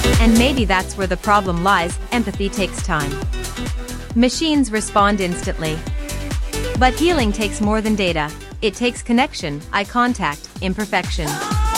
And maybe that's where the problem lies, empathy takes time. Machines respond instantly. But healing takes more than data. It takes connection, eye contact, imperfection.